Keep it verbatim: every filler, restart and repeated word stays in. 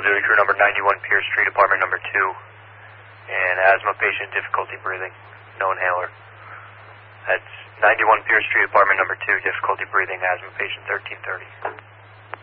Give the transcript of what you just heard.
duty crew number ninety-one Pierce Street, apartment number two. And asthma patient, difficulty breathing, no inhaler. That's ninety-one Pierce Street, apartment number two, difficulty breathing, asthma patient thirteen thirty.